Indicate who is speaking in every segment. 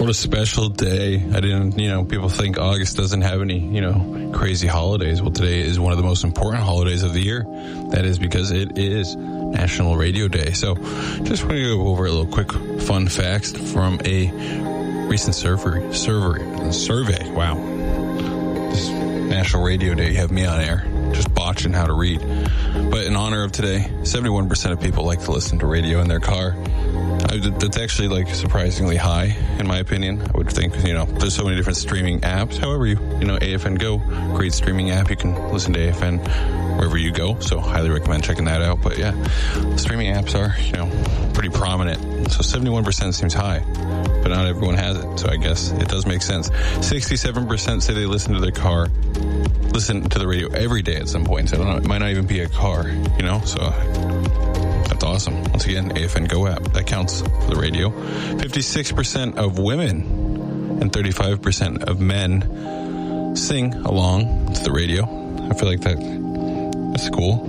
Speaker 1: What a special day. I didn't, people think August doesn't have any, crazy holidays. Well, today is one of the most important holidays of the year. That is because it is National Radio Day. So just want to go over a little quick fun facts from a recent survey. Wow. This National Radio Day, you have me on air, just botching how to read. But in honor of today, 71% of people like to listen to radio in their car. That's actually surprisingly high, in my opinion. I would think, there's so many different streaming apps. However, AFN Go, great streaming app. You can listen to AFN wherever you go. So highly recommend checking that out. But yeah, streaming apps are, pretty prominent. So 71% seems high, but not everyone has it. So I guess it does make sense. 67% say they listen to their car, listen to the radio every day at some point. So I don't know, it might not even be a car, so that's awesome. Once again, AFN Go app. That counts for the radio. 56% of women and 35% of men sing along to the radio. I feel like that's cool.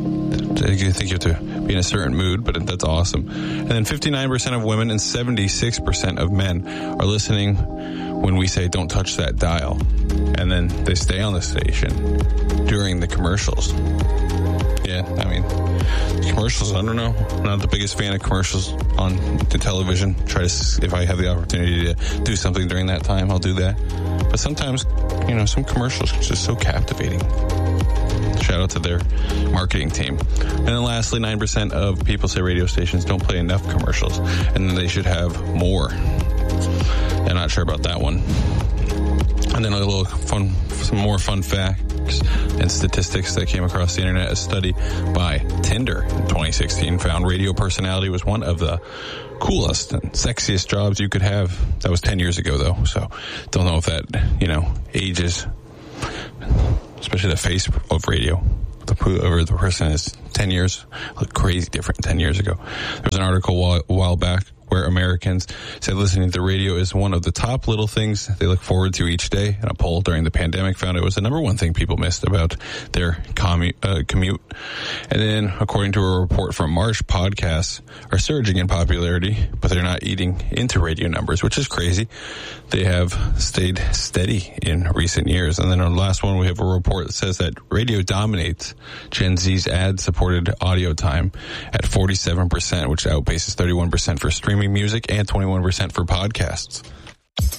Speaker 1: You think you have to be in a certain mood, but that's awesome. And then 59% of women and 76% of men are listening when we say, don't touch that dial. And then they stay on the station during the commercials. Yeah, commercials, I don't know. I'm not the biggest fan of commercials on the television. If I have the opportunity to do something during that time, I'll do that. But sometimes, some commercials are just so captivating. Shout out to their marketing team. And then lastly, 9% of people say radio stations don't play enough commercials, and then they should have more. I'm not sure about that one. And then some more fun facts and statistics that came across the internet. A study by Tinder in 2016 found radio personality was one of the coolest and sexiest jobs you could have. That was 10 years ago, though, so don't know if that, ages, especially the face of radio. Whoever the person is 10 years, look crazy different 10 years ago. There was an article a while back where Americans said listening to the radio is one of the top little things they look forward to each day. And a poll during the pandemic found it was the number one thing people missed about their commute. And then, according to a report from Marsh, podcasts are surging in popularity, but they're not eating into radio numbers, which is crazy. They have stayed steady in recent years. And then on the last one, we have a report that says that radio dominates Gen Z's ad-supported audio time at 47%, which outpaces 31% for streaming music and 21% for podcasts.